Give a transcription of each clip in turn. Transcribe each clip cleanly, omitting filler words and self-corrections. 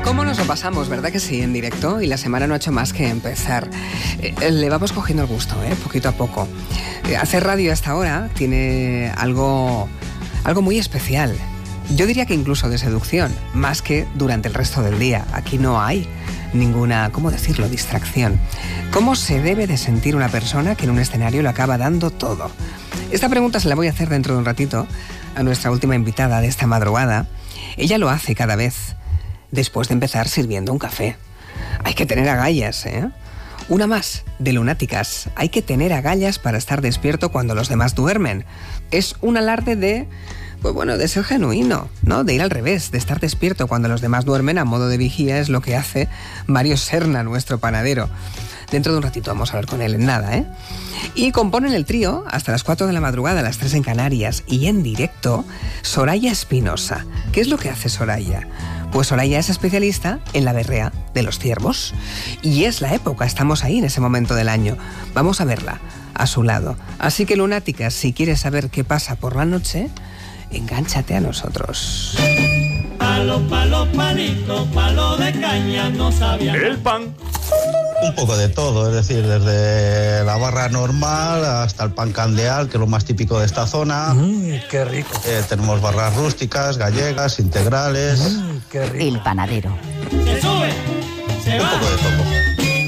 ¿Cómo nos lo pasamos, verdad que sí, en directo? Y la semana no ha hecho más que empezar. Le vamos cogiendo el gusto, poquito a poco. Hacer radio hasta ahora tiene algo muy especial. Yo diría que incluso de seducción, más que durante el resto del día. Aquí no hay ninguna, ¿cómo decirlo?, distracción. ¿Cómo se debe de sentir una persona que en un escenario lo acaba dando todo? Esta pregunta se la voy a hacer dentro de un ratito a nuestra última invitada de esta madrugada. Ella lo hace cada vez después de empezar sirviendo un café. Hay que tener agallas, Una más, de lunáticas. Hay que tener agallas para estar despierto cuando los demás duermen. Es un alarde de, de ser genuino, ¿no? De ir al revés, de estar despierto cuando los demás duermen a modo de vigía. Es lo que hace Mario Serna, nuestro panadero. Dentro de un ratito vamos a hablar con él en nada, Y componen el trío hasta las 4 de la madrugada, las 3 en Canarias, y en directo, Soraya Espinosa. ¿Qué es lo que hace Soraya? Pues Soraya es especialista en la berrea de los ciervos. Y es la época, estamos ahí en ese momento del año. Vamos a verla a su lado. Así que, lunáticas, si quieres saber qué pasa por la noche, engánchate a nosotros. Palo, palo, palito, palo de caña, no sabía. El pan. Un poco de todo, es decir, desde la barra normal hasta el pan candeal, que es lo más típico de esta zona. ¡Qué rico! Tenemos barras rústicas, gallegas, integrales. ¡Qué rico! El panadero. Se sube, se va. Un poco de todo.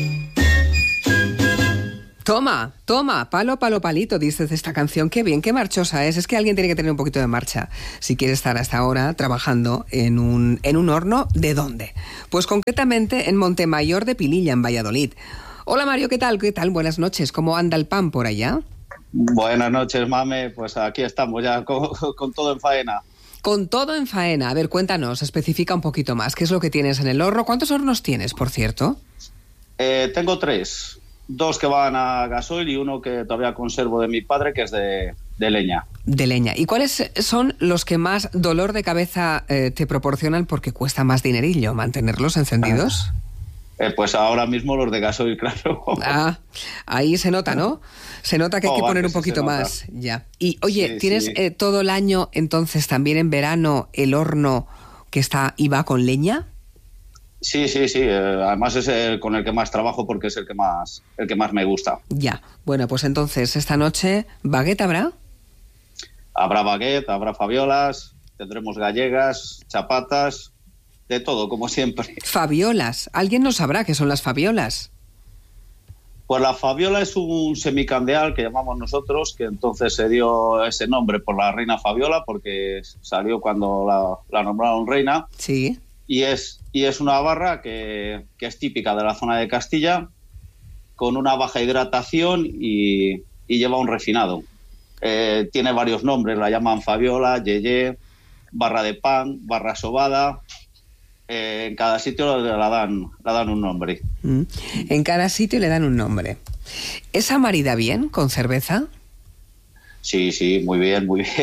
Toma, palo, palo, palito, dices de esta canción. Qué bien, qué marchosa es. Es que alguien tiene que tener un poquito de marcha si quiere estar hasta ahora trabajando en un horno. ¿De dónde? Pues concretamente en Montemayor de Pililla, en Valladolid. Hola Mario, ¿qué tal? Buenas noches. ¿Cómo anda el pan por allá? Buenas noches, mame. Pues aquí estamos ya con todo en faena. Con todo en faena. A ver, cuéntanos, especifica un poquito más. ¿Qué es lo que tienes en el horno? ¿Cuántos hornos tienes, por cierto? Tengo 3. 2 que van a gasoil y uno que todavía conservo de mi padre, que es de leña. De leña. ¿Y cuáles son los que más dolor de cabeza te proporcionan porque cuesta más dinerillo mantenerlos encendidos? Pues ahora mismo los de gasoil, claro. Ahí se nota, ¿no? Se nota que hay que poner un poquito más. Ya. Y oye, ¿tienes todo el año entonces también en verano el horno que está y va con leña? Sí. Además es el con el que más trabajo porque es el que más me gusta. Ya. Bueno, pues entonces esta noche, ¿baguette habrá? Habrá baguette, habrá fabiolas, tendremos gallegas, chapatas, de todo, como siempre. Fabiolas. ¿Alguien no sabrá qué son las fabiolas? Pues la fabiola es un semicandeal que llamamos nosotros, que entonces se dio ese nombre por la reina Fabiola porque salió cuando la nombraron reina. Sí. Y es una barra que es típica de la zona de Castilla, con una baja hidratación y lleva un refinado. Tiene varios nombres, la llaman fabiola, yeye, barra de pan, barra sobada. En cada sitio le dan un nombre. En cada sitio le dan un nombre. ¿Esa marida bien con cerveza? Sí, muy bien.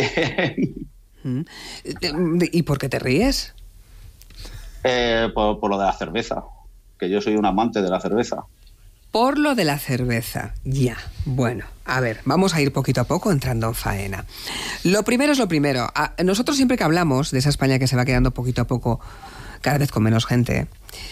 ¿Y por qué te ríes? Por lo de la cerveza, que yo soy un amante de la cerveza. Por lo de la cerveza, ya. Bueno, a ver, vamos a ir poquito a poco entrando en faena. Lo primero es lo primero. Nosotros siempre que hablamos de esa España que se va quedando poquito a poco, cada vez con menos gente,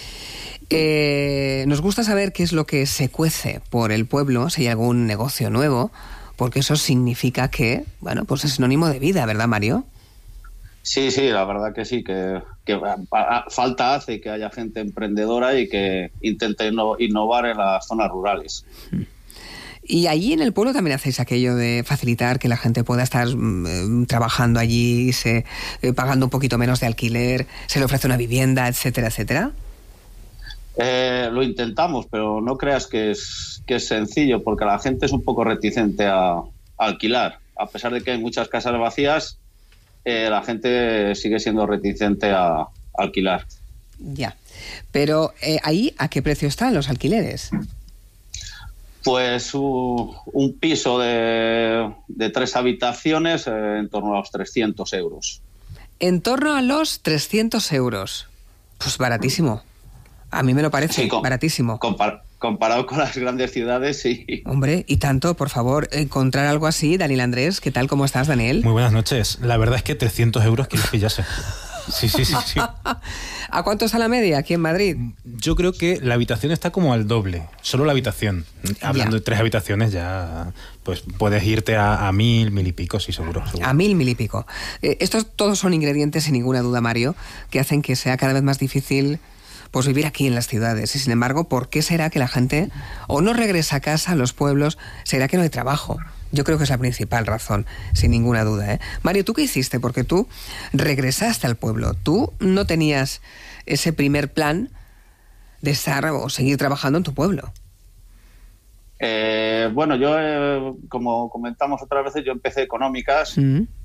nos gusta saber qué es lo que se cuece por el pueblo, si hay algún negocio nuevo, porque eso significa que, pues es sinónimo de vida, ¿verdad, Mario? Sí, la verdad que sí, que falta hace que haya gente emprendedora y que intente innovar en las zonas rurales. Y allí en el pueblo también hacéis aquello de facilitar que la gente pueda estar trabajando allí, pagando un poquito menos de alquiler, se le ofrece una vivienda, etcétera, etcétera. Lo intentamos, pero no creas que es sencillo, porque la gente es un poco reticente a alquilar. A pesar de que hay muchas casas vacías, la gente sigue siendo reticente a alquilar. Ya. Pero ahí, ¿a qué precio están los alquileres? Pues un piso de 3 habitaciones en torno a los 300 euros. En torno a los 300 euros. Pues baratísimo. A mí me lo parece, baratísimo. Comparado con las grandes ciudades, sí. Hombre, y tanto, por favor, encontrar algo así. Daniel Andrés, ¿qué tal? ¿Cómo estás, Daniel? Muy buenas noches. La verdad es que 300 euros quieres pillarse. Sí. ¿A cuánto está la media aquí en Madrid? Yo creo que la habitación está como al doble, solo la habitación. Hablando de 3 habitaciones ya pues puedes irte a 1.000 y pico, sí, seguro. A 1.000 y pico. Estos todos son ingredientes, sin ninguna duda, Mario, que hacen que sea cada vez más difícil pues vivir aquí en las ciudades. Y sin embargo, ¿por qué será que la gente o no regresa a casa, a los pueblos? ¿Será que no hay trabajo? Yo creo que es la principal razón, sin ninguna duda, ¿eh? Mario, ¿tú qué hiciste? Porque tú regresaste al pueblo. Tú no tenías ese primer plan de estar o seguir trabajando en tu pueblo. Bueno, yo, como comentamos otras veces, yo empecé económicas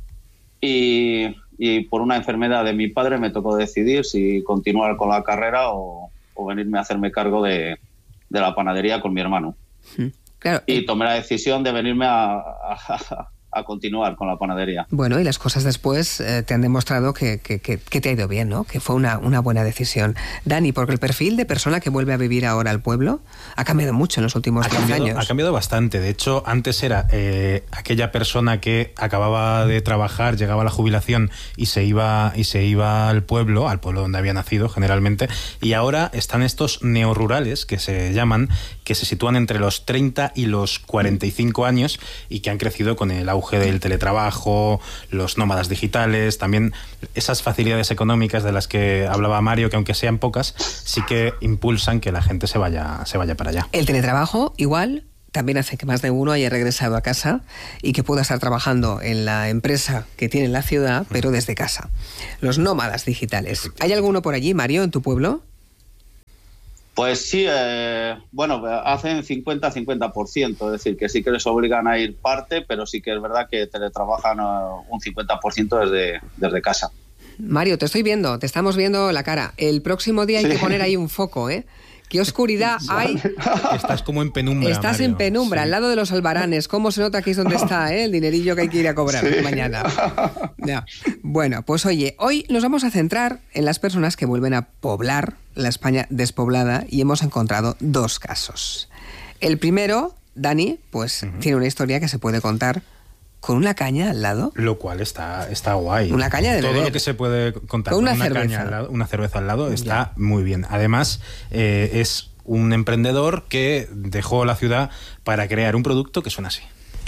y por una enfermedad de mi padre me tocó decidir si continuar con la carrera o venirme a hacerme cargo de la panadería con mi hermano. Claro, y tomé la decisión de venirme a continuar con la panadería. Bueno, y las cosas después te han demostrado que te ha ido bien, ¿no? Que fue una buena decisión. Dani, porque el perfil de persona que vuelve a vivir ahora al pueblo ha cambiado mucho en los últimos 10 años. Ha cambiado bastante. De hecho, antes era aquella persona que acababa de trabajar, llegaba a la jubilación y se iba al pueblo donde había nacido generalmente, y ahora están estos neorurales que se llaman, que se sitúan entre los 30 y los 45 años y que han crecido con el auge del teletrabajo, los nómadas digitales, también esas facilidades económicas de las que hablaba Mario, que aunque sean pocas, sí que impulsan que la gente se vaya para allá. El teletrabajo igual también hace que más de uno haya regresado a casa y que pueda estar trabajando en la empresa que tiene en la ciudad, pero desde casa. Los nómadas digitales. ¿Hay alguno por allí, Mario, en tu pueblo? Pues sí, bueno, hacen 50-50%, es decir, que sí que les obligan a ir parte, pero sí que es verdad que teletrabajan un 50% desde casa. Mario, te estoy viendo, te estamos viendo la cara. El próximo día hay que poner ahí un foco, ¿eh? ¿Qué oscuridad hay? Estás como en penumbra, Estás Mario. En penumbra, al lado de los albaranes. ¿Cómo se nota que es donde está el dinerillo que hay que ir a cobrar mañana? Ya. Bueno, pues oye, hoy nos vamos a centrar en las personas que vuelven a poblar la España despoblada y hemos encontrado 2 casos. El primero, Dani, pues tiene una historia que se puede contar con una caña al lado. Lo cual está guay. Una caña de beber. Todo lo que se puede contar con una cerveza. Caña al lado, una cerveza al lado, está muy bien. Además, es un emprendedor que dejó la ciudad para crear un producto que suena así.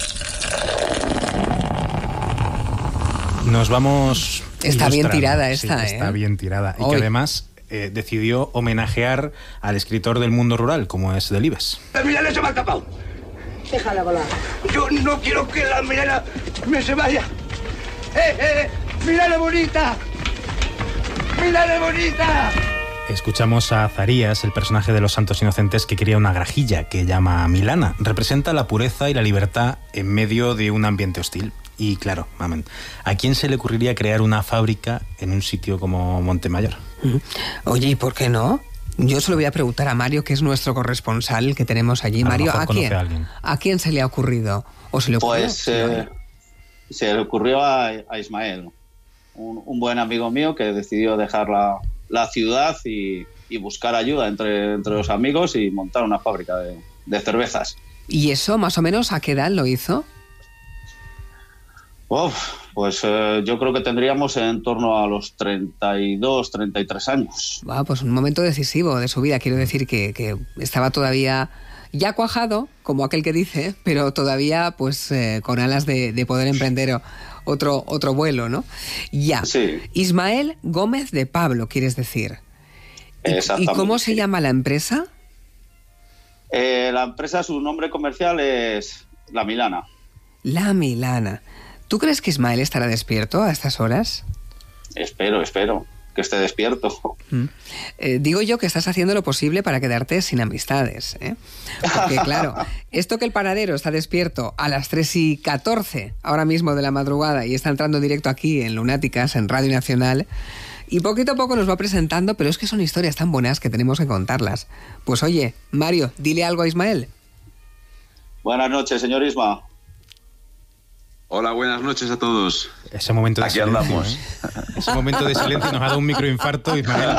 Nos vamos... Está bien tirada esta, sí, está bien tirada. Y que además decidió homenajear al escritor del mundo rural, como es Delibes. ¡La Milena se me ha escapado! Déjala volar. Yo no quiero que la Milena me se vaya. ¡Milena bonita! ¡Milena bonita! Escuchamos a Zarías, el personaje de Los Santos Inocentes, que cría una grajilla que llama Milana. Representa la pureza y la libertad en medio de un ambiente hostil. Y claro, mamen, ¿a quién se le ocurriría crear una fábrica en un sitio como Montemayor? Oye, ¿y por qué no? Yo se lo voy a preguntar a Mario, que es nuestro corresponsal que tenemos allí. Mario, ¿a quién se le ha ocurrido? ¿O se le ocurrió? Pues se le ocurrió a Ismael, un buen amigo mío que decidió dejar la ciudad y buscar ayuda entre los amigos y montar una fábrica de cervezas. ¿Y eso más o menos a qué edad lo hizo? Pues yo creo que tendríamos en torno a los 32, 33 años. Pues un momento decisivo de su vida. Quiero decir que estaba todavía ya cuajado, como aquel que dice, pero todavía pues con alas de poder emprender otro vuelo, ¿no? Ya. Sí. Ismael Gómez de Pablo, quieres decir. Exactamente. ¿Y cómo se llama la empresa? La empresa, su nombre comercial es La Milana. La Milana. ¿Tú crees que Ismael estará despierto a estas horas? Espero que esté despierto. Digo yo que estás haciendo lo posible para quedarte sin amistades, ¿eh? Porque claro, esto que el panadero está despierto a las 3:14 ahora mismo de la madrugada y está entrando directo aquí en Lunáticas, en Radio Nacional, y poquito a poco nos va presentando, pero es que son historias tan buenas que tenemos que contarlas. Pues oye, Mario, dile algo a Ismael. Buenas noches, señor Isma. Hola, buenas noches a todos. Ese momento de Aquí silencio, andamos. Ese momento de silencio nos ha dado un microinfarto, Ismael.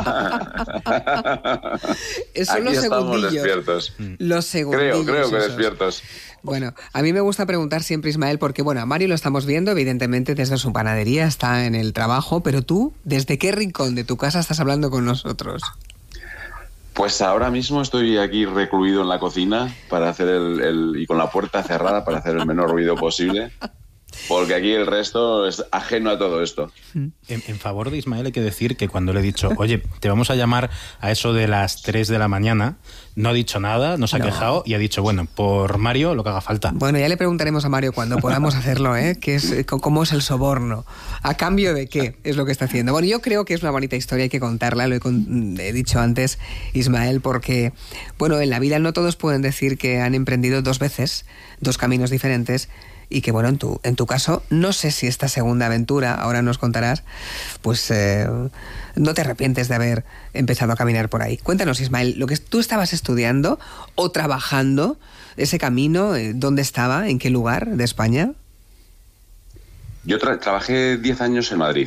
Son Aquí los estamos segundillos. Despiertos. Los segundillos. Creo que esos. despiertos. Bueno, a mí me gusta preguntar siempre, Ismael, porque bueno, a Mario lo estamos viendo, evidentemente, desde su panadería, está en el trabajo, pero tú, ¿desde qué rincón de tu casa estás hablando con nosotros? Pues ahora mismo estoy aquí recluido en la cocina para hacer y con la puerta cerrada para hacer el menor ruido posible. Porque aquí el resto es ajeno a todo esto. En favor de Ismael hay que decir que cuando le he dicho, oye, te vamos a llamar a eso de las 3 de la mañana, no ha dicho nada, no se ha quejado y ha dicho, bueno, por Mario lo que haga falta. Bueno, ya le preguntaremos a Mario cuando podamos hacerlo, ¿eh? ¿Cómo es el soborno? ¿A cambio de qué es lo que está haciendo? Bueno, yo creo que es una bonita historia, hay que contarla, he dicho antes, Ismael, porque, bueno, en la vida no todos pueden decir que han emprendido 2 veces, 2 caminos diferentes, y que, bueno, en tu caso, no sé si esta segunda aventura, ahora nos contarás, pues no te arrepientes de haber empezado a caminar por ahí. Cuéntanos, Ismael, lo que tú estabas estudiando o trabajando, ese camino, ¿dónde estaba? ¿En qué lugar de España? Yo trabajé 10 años en Madrid.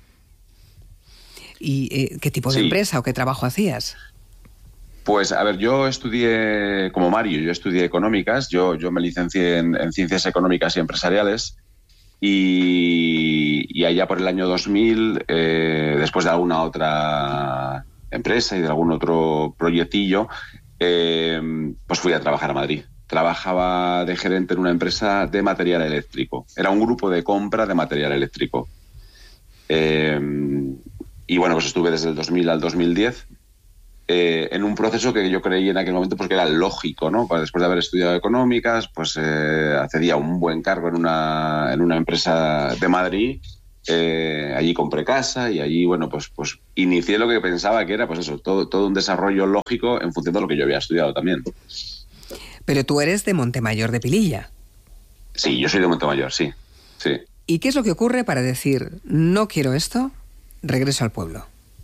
¿Y qué tipo de empresa o qué trabajo hacías? Pues, a ver, yo estudié, como Mario, yo estudié económicas, yo me licencié en ciencias económicas y empresariales y allá por el año 2000, después de alguna otra empresa y de algún otro proyectillo, pues fui a trabajar a Madrid. Trabajaba de gerente en una empresa de material eléctrico. Era un grupo de compra de material eléctrico. Y bueno, pues estuve desde el 2000 al 2010. En un proceso que yo creí en aquel momento pues que era lógico, ¿no? Después de haber estudiado económicas, pues accedí a un buen cargo en una empresa de Madrid. Allí compré casa y allí, bueno, pues inicié lo que pensaba que era, pues eso, todo un desarrollo lógico en función de lo que yo había estudiado también. Pero tú eres de Montemayor de Pililla. Sí, yo soy de Montemayor, sí. ¿Y qué es lo que ocurre para decir, no quiero esto, regreso al pueblo?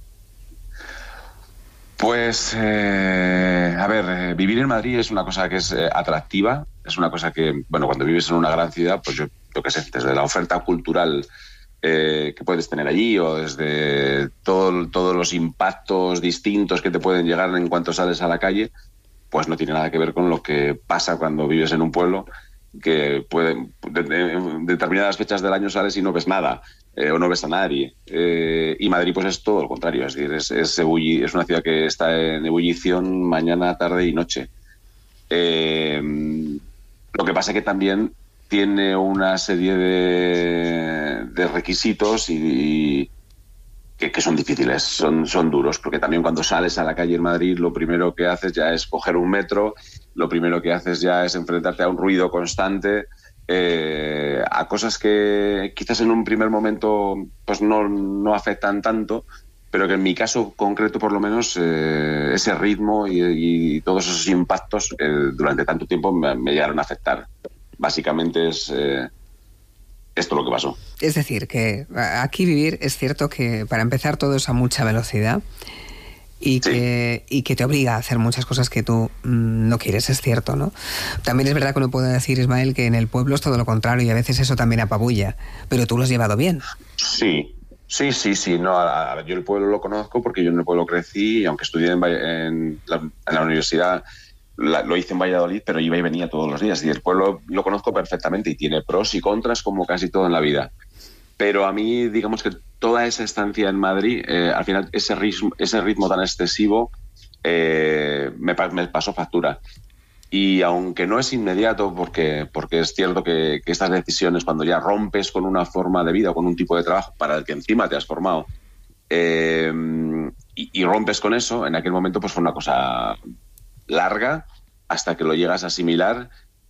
Pues, a ver, vivir en Madrid es una cosa que es atractiva, es una cosa que, bueno, cuando vives en una gran ciudad, pues yo qué sé, desde la oferta cultural que puedes tener allí o desde todos los impactos distintos que te pueden llegar en cuanto sales a la calle, pues no tiene nada que ver con lo que pasa cuando vives en un pueblo, que en determinadas fechas del año sales y no ves nada. O no ves a nadie. Y Madrid pues es todo lo contrario, es decir, es una ciudad que está en ebullición mañana, tarde y noche. Lo que pasa es que también tiene una serie de requisitos y que son difíciles, son duros, porque también cuando sales a la calle en Madrid lo primero que haces ya es coger un metro, lo primero que haces ya es enfrentarte a un ruido constante, a cosas que quizás en un primer momento pues no afectan tanto, pero que en mi caso concreto por lo menos ese ritmo y todos esos impactos durante tanto tiempo me llegaron a afectar. Básicamente es esto lo que pasó. Es decir, que aquí vivir es cierto que para empezar todo es a mucha velocidad y que te obliga a hacer muchas cosas que tú no quieres, es cierto, ¿no? También es verdad que uno puede decir, Ismael, que en el pueblo es todo lo contrario y a veces eso también apabulla, pero tú lo has llevado bien. Sí. No, a ver, yo el pueblo lo conozco porque yo en el pueblo crecí y aunque estudié en la universidad lo hice en Valladolid, pero iba y venía todos los días y el pueblo lo conozco perfectamente y tiene pros y contras como casi todo en la vida. Pero a mí, digamos que toda esa estancia en Madrid, al final ese ritmo tan excesivo me pasó factura. Y aunque no es inmediato, porque es cierto que estas decisiones, cuando ya rompes con una forma de vida o con un tipo de trabajo para el que encima te has formado, y rompes con eso, en aquel momento pues fue una cosa larga hasta que lo llegas a asimilar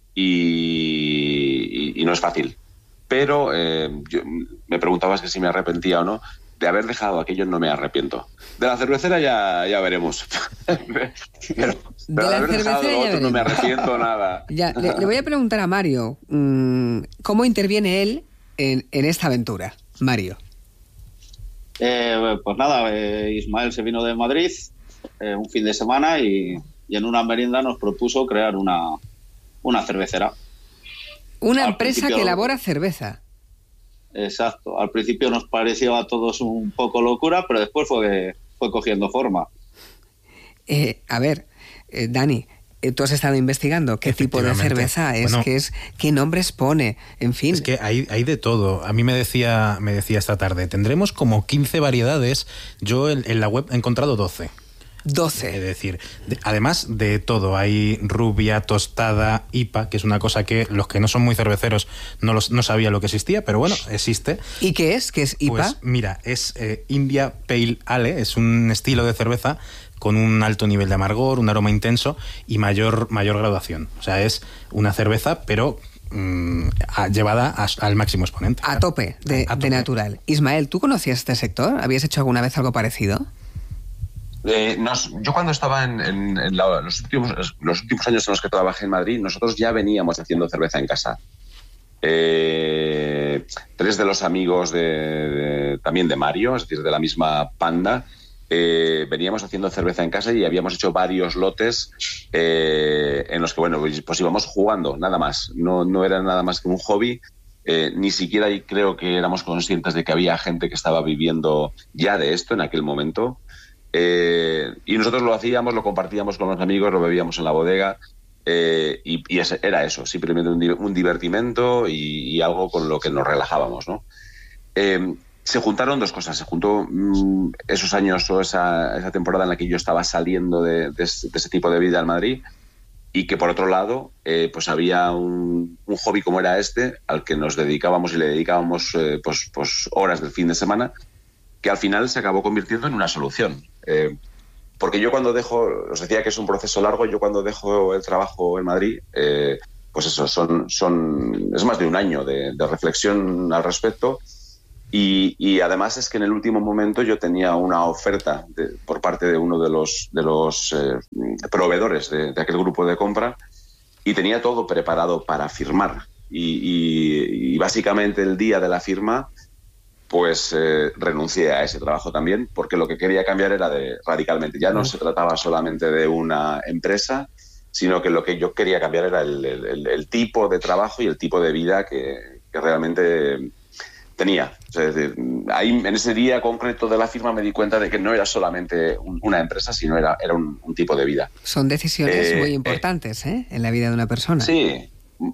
y no es fácil. Pero me preguntabas que si me arrepentía o no. De haber dejado aquello no me arrepiento. De la cervecera ya veremos. pero de haber dejado lo otro no me arrepiento nada. Ya, le voy a preguntar a Mario, ¿cómo interviene él en esta aventura? Mario. Pues nada, Ismael se vino de Madrid un fin de semana y en una merienda nos propuso crear una cervecera. Una empresa que elabora cerveza. Exacto. Al principio nos pareció a todos un poco locura, pero después fue cogiendo forma. A ver, Dani, tú has estado investigando qué tipo de cerveza es, bueno, qué nombres pone, en fin. Es que hay de todo. A mí me decía esta tarde, tendremos como 15 variedades. Yo en la web he encontrado 12. 12. Es decir, además de todo, hay rubia, tostada, IPA, que es una cosa que los que no son muy cerveceros no sabía lo que existía, pero bueno, existe. ¿Y qué es? ¿Qué es IPA? Pues mira, es India Pale Ale, es un estilo de cerveza con un alto nivel de amargor, un aroma intenso y mayor graduación. O sea, es una cerveza, pero llevada al máximo exponente. A tope de natural. Ismael, ¿tú conocías este sector? ¿Habías hecho alguna vez algo parecido? Yo cuando estaba en los últimos años en los que trabajé en Madrid, nosotros ya veníamos haciendo cerveza en casa. 3 de los amigos también de Mario, es decir, de la misma panda, veníamos haciendo cerveza en casa y habíamos hecho varios lotes en los que, bueno, pues íbamos jugando, nada más. No era nada más que un hobby. Ni siquiera creo que éramos conscientes de que había gente que estaba viviendo ya de esto en aquel momento. Y nosotros lo hacíamos, lo compartíamos con los amigos, lo bebíamos en la bodega y era eso, simplemente un divertimento y algo con lo que nos relajábamos, ¿no? Se juntaron 2 cosas. Se juntó esos años o esa temporada en la que yo estaba saliendo de ese tipo de vida en Madrid, y que por otro lado pues había un hobby como era este al que nos dedicábamos y le dedicábamos pues horas del fin de semana, que al final se acabó convirtiendo en una solución. Porque yo cuando os decía que es un proceso largo, yo cuando dejo el trabajo en Madrid, pues eso, es más de un año de reflexión al respecto, y además es que en el último momento yo tenía una oferta por parte de uno de los proveedores de aquel grupo de compra, y tenía todo preparado para firmar, y básicamente el día de la firma pues renuncié a ese trabajo también, porque lo que quería cambiar era radicalmente. Ya no se trataba solamente de una empresa, sino que lo que yo quería cambiar era el tipo de trabajo y el tipo de vida que realmente tenía. O sea, es decir, ahí, en ese día concreto de la firma, me di cuenta de que no era solamente una empresa, sino era un tipo de vida. Son decisiones muy importantes en la vida de una persona. Sí,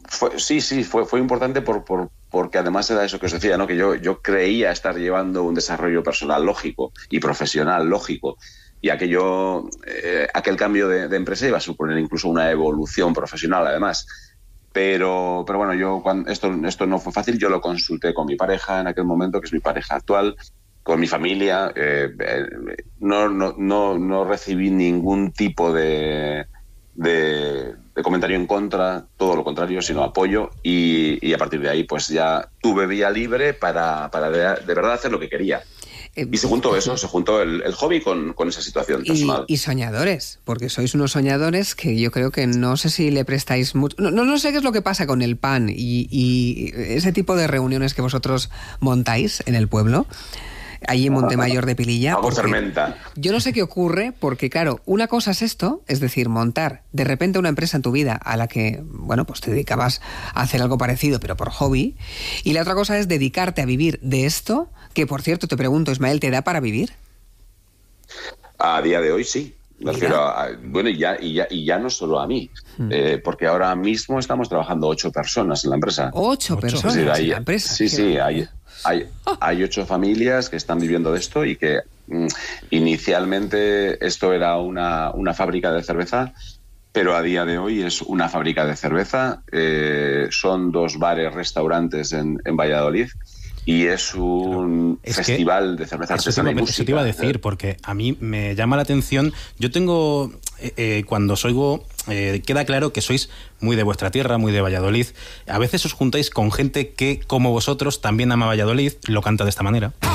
fue importante porque además era eso que os decía, ¿no? Que yo creía estar llevando un desarrollo personal lógico y profesional lógico, y aquel cambio de empresa iba a suponer incluso una evolución profesional además. Pero bueno, esto no fue fácil. Yo lo consulté con mi pareja en aquel momento, que es mi pareja actual, con mi familia. No recibí ningún tipo de comentario en contra, todo lo contrario, sino apoyo, y a partir de ahí pues ya tuve vía libre para de verdad hacer lo que quería. Y se juntó el hobby con esa situación personal. Y soñadores, porque sois unos soñadores que yo creo que no sé si le prestáis mucho. No sé qué es lo que pasa con el pan y ese tipo de reuniones que vosotros montáis en el pueblo, allí en Montemayor de Pililla. Algo fermenta. Yo no sé qué ocurre, porque claro, una cosa es esto, es decir, montar de repente una empresa en tu vida a la que, bueno, pues te dedicabas a hacer algo parecido, pero por hobby, y la otra cosa es dedicarte a vivir de esto, que por cierto, te pregunto, Ismael, ¿te da para vivir? A día de hoy sí. Me refiero y ya no solo a mí, porque ahora mismo estamos trabajando 8 personas en la empresa. 8 personas en la empresa. Sí, hay 8 familias que están viviendo de esto, y que inicialmente esto era una fábrica de cerveza, pero a día de hoy es una fábrica de cerveza. Son 2 bares, restaurantes en Valladolid, y es un festival de cerveza artesana y música. Eso te iba a decir, porque a mí me llama la atención. Yo tengo, cuando os oigo, queda claro que sois muy de vuestra tierra, muy de Valladolid. A veces os juntáis con gente que, como vosotros, también ama Valladolid, lo canta de esta manera.